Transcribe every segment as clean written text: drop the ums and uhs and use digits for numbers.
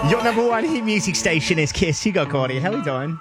Your number one hit music station is Kiss. You got Gordy. How are you doing?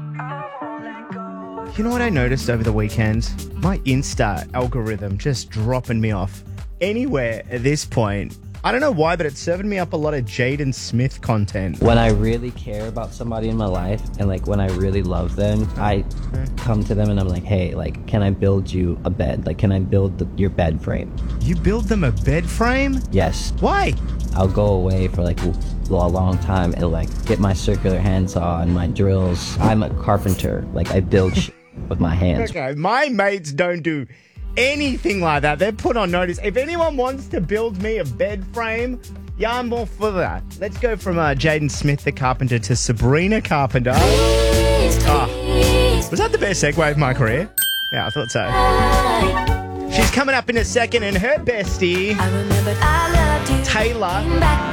You know what I noticed over the weekend? My Insta algorithm just dropping me off anywhere at this point. I don't know why, but it's serving me up a lot of Jaden Smith content. When I really care about somebody in my life and like when I really love them, I come to them and I'm like, hey, like, can I build you a bed? Like, can I build your bed frame? You build them a bed frame? Yes. Why? I'll go away for like a long time and like get my circular handsaw and my drills. I'm a carpenter. Like, I build shit with my hands. Okay, my mates don't do anything like that. They're put on notice. If anyone wants to build me a bed frame, yeah, I'm all for that. Let's go from Jaden Smith, the carpenter, to Sabrina Carpenter. Was that the best segue of my career? Yeah, I thought so. She's coming up in a second, and her bestie, Taylor,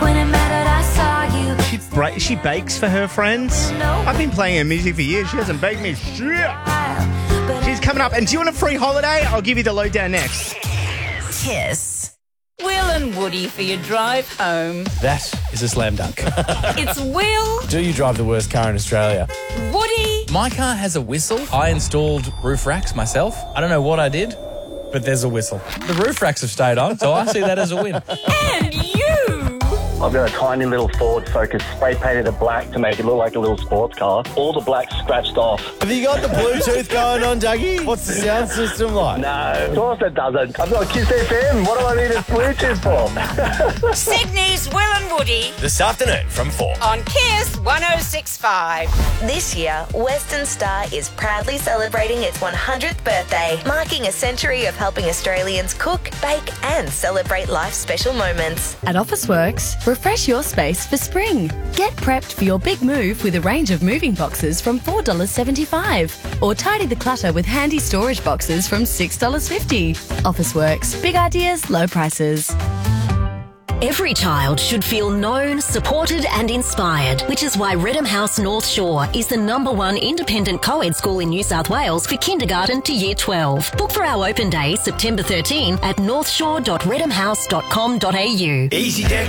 she bakes for her friends. I've been playing her music for years. She hasn't baked me shit. She's coming up. And do you want a free holiday? I'll give you the lowdown next. Kiss. Will and Woody for your drive home. That is a slam dunk. It's Will. Do you drive the worst car in Australia? Woody. My car has a whistle. I installed roof racks myself. I don't know what I did, but there's a whistle. The roof racks have stayed on, so I see that as a win. And you. I've got a tiny little Ford Focus, spray painted it black to make it look like a little sports car. All the black's scratched off. Have you got the Bluetooth going on, Dougie? What's the sound system like? No, of course it doesn't. I've got Kiss FM. What do I need a Bluetooth for? Sydney's Will and Woody This afternoon from 4. on Kiss 106.5. This year, Western Star is proudly celebrating its 100th birthday, marking a century of helping Australians cook, bake and celebrate life's special moments. At Officeworks, refresh your space for spring. Get prepped for your big move with a range of moving boxes from $4.75. Or tidy the clutter with handy storage boxes from $6.50. Officeworks, big ideas, low prices. Every child should feel known, supported and inspired, which is why Redham House North Shore is the #1 independent co-ed school in New South Wales for kindergarten to year 12. Book for our open day September 13 at northshore.redhamhouse.com.au. Easy,